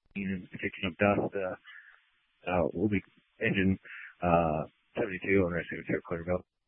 and detection of dust. Will be engine 72 on Rescue Clearville.